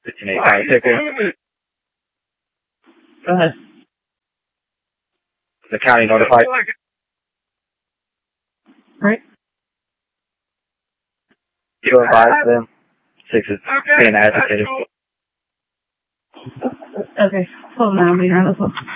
1585. Go ahead. The county notified. Right. You advise them. 6 is being agitated. Okay. Hold on, I'll be around this one.